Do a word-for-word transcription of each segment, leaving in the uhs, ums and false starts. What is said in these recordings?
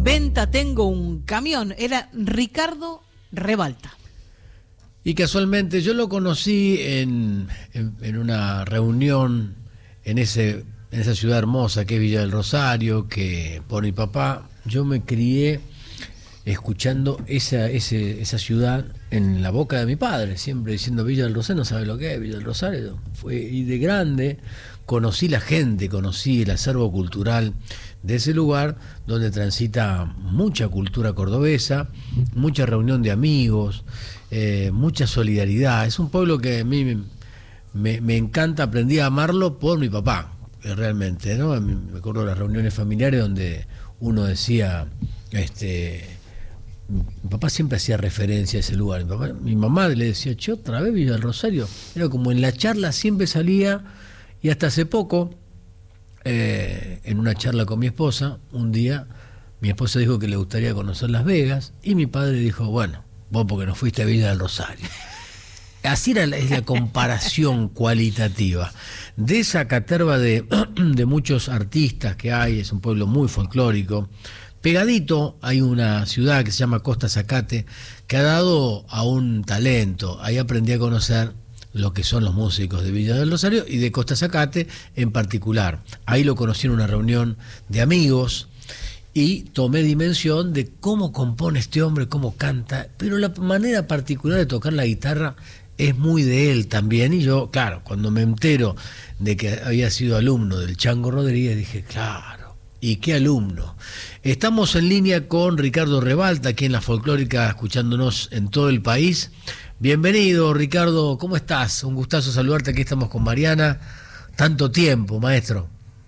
venta tengo un camión. Era Ricardo Rebalta. Y casualmente yo lo conocí en, en, en una reunión en, ese, en esa ciudad hermosa que es Villa del Rosario, que por mi papá yo me crié escuchando esa, ese, esa ciudad en la boca de mi padre, siempre diciendo Villa del Rosario, no sabe lo que es Villa del Rosario. Fue, y de grande conocí la gente, conocí el acervo cultural de ese lugar donde transita mucha cultura cordobesa, mucha reunión de amigos, eh, mucha solidaridad. Es un pueblo que a mí me, me, me encanta, aprendí a amarlo por mi papá, realmente, ¿no? Me acuerdo de las reuniones familiares donde uno decía, este, mi papá siempre hacía referencia a ese lugar. Mi, papá, mi mamá le decía, che, otra vez Villa del Rosario. Era como en la charla siempre salía, y hasta hace poco, eh, en una charla con mi esposa, un día mi esposa dijo que le gustaría conocer Las Vegas, y mi padre dijo, bueno, vos porque no fuiste a Villa del Rosario. Así era la, es la comparación cualitativa de esa caterva de, de muchos artistas que hay. Es un pueblo muy folclórico. Pegadito hay una ciudad que se llama Costa Zacate, que ha dado a un talento. Ahí aprendí a conocer lo que son los músicos de Villa del Rosario y de Costa Zacate en particular. Ahí lo conocí en una reunión de amigos y tomé dimensión de cómo compone este hombre, cómo canta, pero la manera particular de tocar la guitarra es muy de él también. Y yo, claro, cuando me entero de que había sido alumno del Chango Rodríguez, dije, claro, ¿y qué alumno? Estamos en línea con Ricardo Rebalta, aquí en La Folclórica, escuchándonos en todo el país. Bienvenido, Ricardo, ¿cómo estás? Un gustazo saludarte, aquí estamos con Mariana. Tanto tiempo, maestro.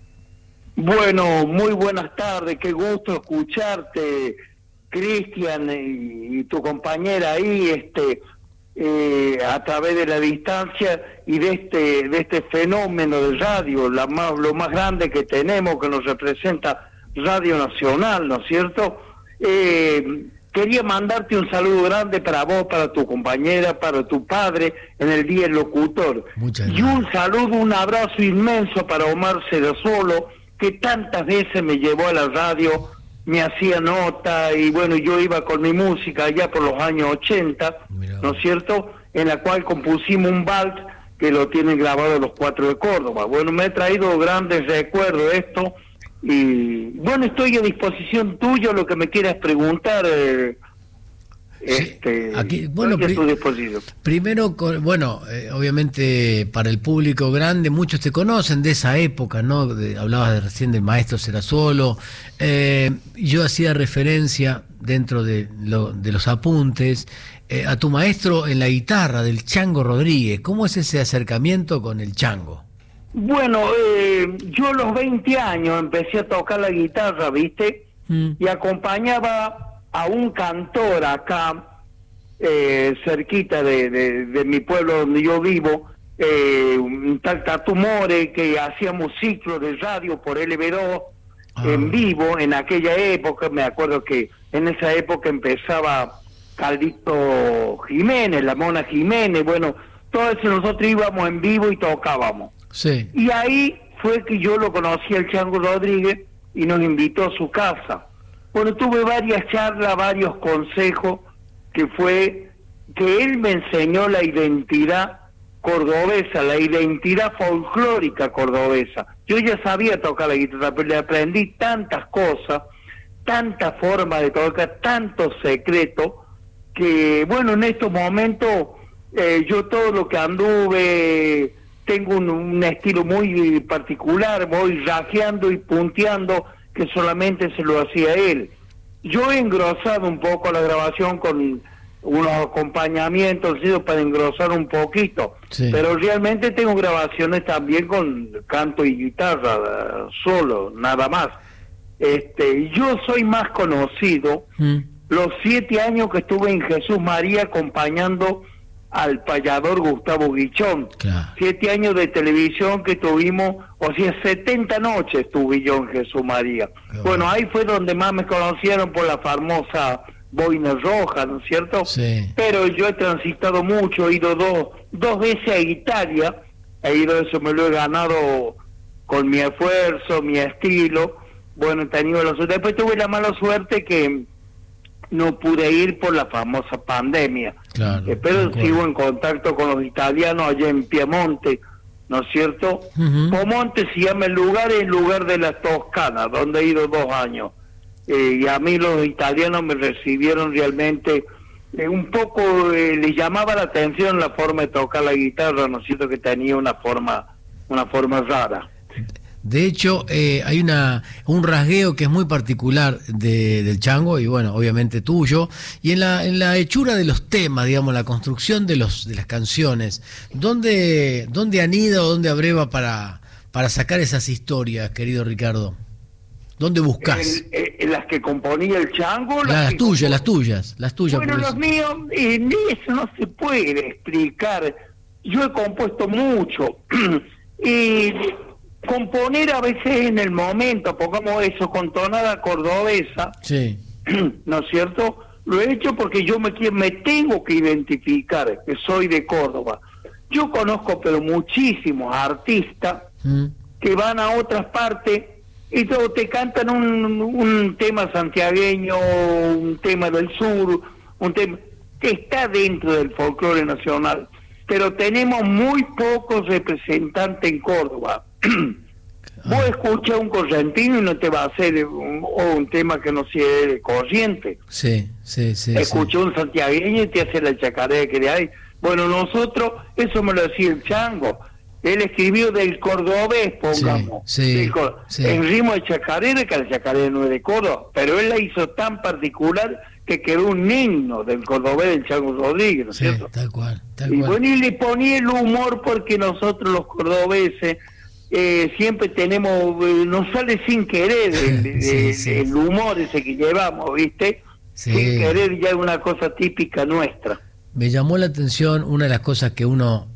Bueno, muy buenas tardes, qué gusto escucharte, Cristian, y, y tu compañera ahí, este, eh, a través de la distancia y de este, de este fenómeno de radio, la más, lo más grande que tenemos, que nos representa Radio Nacional, ¿no es cierto? Eh, Quería mandarte un saludo grande para vos, para tu compañera, para tu padre en el Día del Locutor. Muchas y un saludo, un abrazo inmenso para Omar Cerasolo, que tantas veces me llevó a la radio, me hacía nota, y bueno, yo iba con mi música allá por los años ochenta, Mirá. ¿no es cierto?, en la cual compusimos un vals que lo tienen grabado Los Cuatro de Córdoba. Bueno, me he traído grandes recuerdos de esto. Y bueno, estoy a disposición tuya, lo que me quieras preguntar, eh, este, sí, aquí, bueno, estoy a tu pri disposición. Primero, bueno, eh, obviamente para el público grande, muchos te conocen de esa época, ¿no? De, hablabas de, recién del maestro Cerasolo. Eh, yo hacía referencia dentro de, lo, de los apuntes eh, a tu maestro en la guitarra, del Chango Rodríguez. ¿Cómo es ese acercamiento con el Chango? Bueno, eh, yo a los veinte años empecé a tocar la guitarra, ¿viste? Mm. Y acompañaba a un cantor acá, eh, cerquita de, de, de mi pueblo donde yo vivo, eh, un tal Tatu More, que hacíamos ciclos de radio por L B dos ah. en vivo en aquella época. Me acuerdo que en esa época empezaba Caldito Jiménez, la Mona Jiménez, bueno, todo eso nosotros íbamos en vivo y tocábamos. Sí. Y ahí fue que yo lo conocí al Chango Rodríguez y nos invitó a su casa. Bueno, tuve varias charlas, varios consejos, que fue que él me enseñó la identidad cordobesa, la identidad folclórica cordobesa. Yo ya sabía tocar la guitarra, pero le aprendí tantas cosas, tantas formas de tocar, tantos secretos, que bueno, en estos momentos eh, yo todo lo que anduve... Tengo un, un estilo muy particular, voy rajeando y punteando, que solamente se lo hacía él. Yo he engrosado un poco la grabación con unos acompañamientos para engrosar un poquito, sí. Pero realmente tengo grabaciones también con canto y guitarra solo, nada más. Este, yo soy más conocido mm. los siete años que estuve en Jesús María acompañando al payador Gustavo Guichón. Claro. Siete años de televisión que tuvimos, o sea, setenta noches tuve yo en Jesús María. Qué bueno, ahí fue donde más me conocieron por la famosa boina roja, ¿no es cierto? Sí. Pero yo he transitado mucho, he ido dos, dos veces a Italia, he ido, eso me lo he ganado con mi esfuerzo, mi estilo, bueno, he tenido la suerte. Después tuve la mala suerte que no pude ir por la famosa pandemia. Claro, eh, pero sigo en contacto con los italianos allá en Piemonte, ¿no es cierto? Uh-huh. Piemonte se llama el lugar, es el lugar de la Toscana, donde he ido dos años. Eh, y a mí los italianos me recibieron realmente eh, un poco, eh, les llamaba la atención la forma de tocar la guitarra, ¿no es cierto? Que tenía una forma, una forma rara. De hecho, eh, hay una un rasgueo que es muy particular de, del chango y bueno, obviamente tuyo, y en la en la hechura de los temas, digamos, la construcción de los de las canciones, ¿dónde dónde anida o dónde abreva para para sacar esas historias, querido Ricardo? ¿Dónde buscás? En, en las que componía el chango. Las, las que tuyas, las tuyas, las tuyas. Bueno, los míos, en eso no se puede explicar. Yo he compuesto mucho y componer a veces en el momento, pongamos eso, con tonada cordobesa, sí. ¿no es cierto? Lo he hecho porque yo me, me tengo que identificar, que soy de Córdoba. Yo conozco pero muchísimos artistas mm. que van a otras partes y todo, te cantan un, un tema santiagueño, un tema del sur, un tema que está dentro del folclore nacional, pero tenemos muy pocos representantes en Córdoba. Vos escuchas un correntino y no te va a hacer un, o un tema que no sea de corriente. Sí, sí, sí. Escuchas sí. un santiagueño y te hace la chacarera que le hay. Bueno, nosotros, eso me lo decía el chango. Él escribió del cordobés, pongamos. Sí, sí, cor sí. En ritmo de chacarera, que la chacarera no es de Córdoba, pero él la hizo tan particular que quedó un himno del cordobés del Chango Rodríguez, ¿no es sí, cierto? Tal cual, tal y cual. bueno, y le ponía el humor porque nosotros los cordobeses eh, siempre tenemos, eh, nos sale sin querer el, sí, el, sí. el humor ese que llevamos, ¿viste? Sí. Sin querer ya es una cosa típica nuestra. Me llamó la atención una de las cosas que uno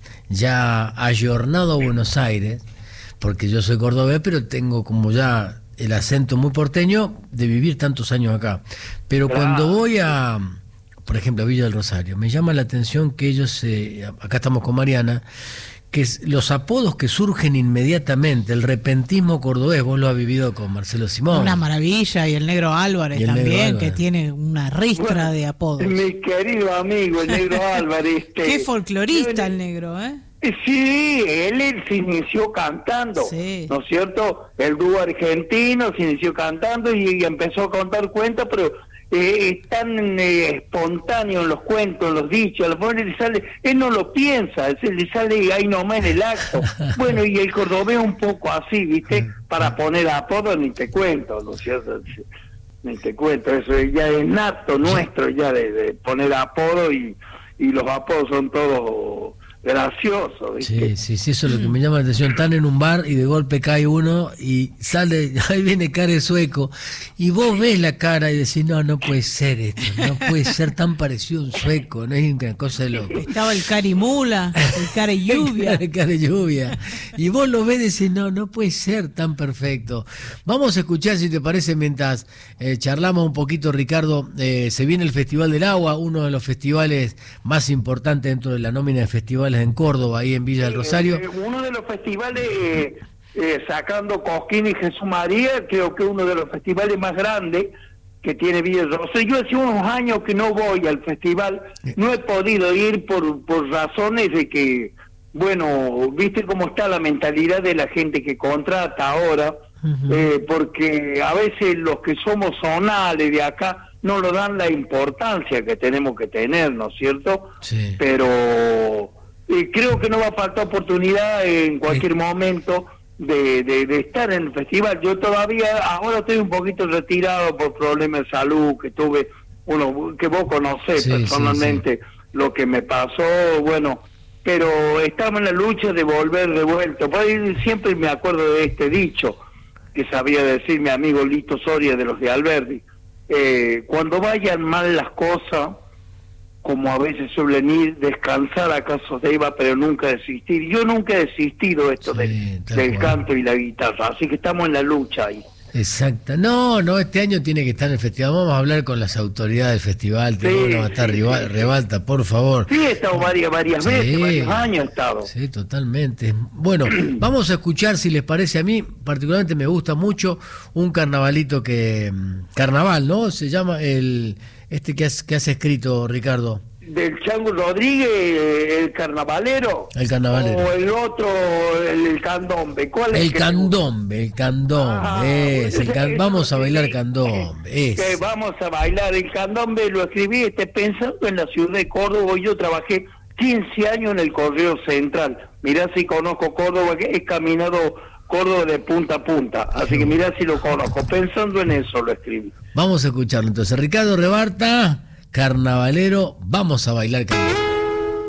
ya ayornado a Buenos Aires, porque yo soy cordobés, pero tengo como ya el acento muy porteño de vivir tantos años acá. Pero claro. Cuando voy a, por ejemplo, a Villa del Rosario, me llama la atención que ellos, eh, acá estamos con Mariana, que es, los apodos que surgen inmediatamente, el repentismo cordobés, vos lo has vivido con Marcelo Simón. Una maravilla, y el Negro Álvarez el también, Negro Álvarez. Que tiene una ristra bueno, de apodos. Mi querido amigo, el Negro Álvarez. Este, Qué folclorista el Negro, ¿eh? Sí, él, él se inició cantando, sí. ¿No es cierto? El dúo argentino se inició cantando y, y empezó a contar cuentos, pero eh, es tan eh, espontáneo en los cuentos, en los dichos, a lo mejor le sale, él no lo piensa, se le sale ahí nomás en el acto. Bueno, y el cordobés un poco así, ¿viste? Para poner apodo ni te cuento, ¿no es cierto? Ni te cuento, eso ya es nato nuestro, ya de, de poner apodo y, y los apodos son todos gracioso, ¿viste? Sí, sí, sí, eso es lo que me llama la atención. Están en un bar y de golpe cae uno y sale, ahí viene cara de sueco y vos ves la cara y decís, no, no puede ser esto, no puede ser tan parecido a un sueco, no es una cosa de loco. Estaba el Carimula, el Care Lluvia. El Care Lluvia. Y vos lo ves y decís, no, no puede ser tan perfecto. Vamos a escuchar, si te parece, mientras eh, charlamos un poquito, Ricardo, eh, se viene el Festival del Agua, uno de los festivales más importantes dentro de la nómina de festivales en Córdoba, ahí en Villa del Rosario. Eh, uno de los festivales, eh, eh, sacando Cosquín y Jesús María, creo que uno de los festivales más grandes que tiene Villa del Rosario. Yo hace unos años que no voy al festival, no he podido ir por, por razones de que, bueno, viste cómo está la mentalidad de la gente que contrata ahora, uh-huh. eh, porque a veces los que somos zonales de acá no lo dan la importancia que tenemos que tener, ¿no es cierto? Sí. Pero eh, creo que no va a faltar oportunidad en cualquier sí. momento de, de, de estar en el festival. Yo todavía, ahora estoy un poquito retirado por problemas de salud que tuve, uno que vos conocés sí, personalmente, sí, sí. lo que me pasó, bueno, pero estamos en la lucha de volver de vuelta. Por ahí siempre me acuerdo de este dicho que sabía decir mi amigo Lito Soria de los de Alberdi. Eh, cuando vayan mal las cosas, como a veces suelen ir, descansar acaso deba, pero nunca desistir. Yo nunca he desistido esto sí, de, del cual. canto y la guitarra, así que estamos en la lucha ahí. Exacto. No, no, este año tiene que estar en el festival. Vamos a hablar con las autoridades del festival. Sí, Tenemos que estar sí, rival, sí. Rebalta, por favor. Sí, he estado varias, varias Sí. veces, varios años he estado. Sí, totalmente. Bueno, vamos a escuchar, si les parece, a mí particularmente me gusta mucho un carnavalito que... Carnaval, ¿no? Se llama el este que has, que has escrito, Ricardo. Del Chango Rodríguez, el carnavalero. El carnavalero. O el otro, el, el candombe. ¿Cuál es El que te gusta? candombe, el candombe. Ah, es, el can- eso vamos a sí, bailar sí. candombe. Que Es. vamos a bailar el candombe, lo escribí este, pensando en la ciudad de Córdoba. Yo trabajé quince años en el Correo Central. Mirá si conozco Córdoba, que he caminado Córdoba de punta a punta. Así que mirá si lo conozco. Pensando en eso lo escribí. Vamos a escucharlo entonces. Ricardo Rebalta, carnavalero, vamos a bailar candombe.